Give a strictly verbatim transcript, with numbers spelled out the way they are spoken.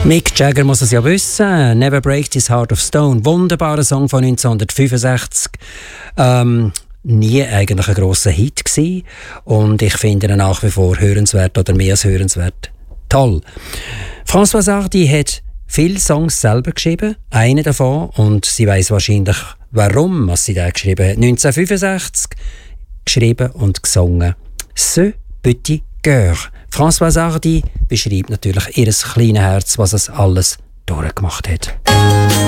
Mick Jagger muss es ja wissen. «Never Break This Heart of Stone». Wunderbarer Song von neunzehnhundertfünfundsechzig. Ähm, nie eigentlich ein grosser Hit gewesen. Und ich finde ihn nach wie vor hörenswert oder mehr als hörenswert. Toll. Françoise Hardy hat viele Songs selber geschrieben. Einen davon. Und sie weiss wahrscheinlich, warum was sie da geschrieben hat. neunzehnhundertfünfundsechzig geschrieben und gesungen. «Ce petit cœur». Françoise Hardy beschreibt natürlich ihr kleines Herz, was es alles durchgemacht hat.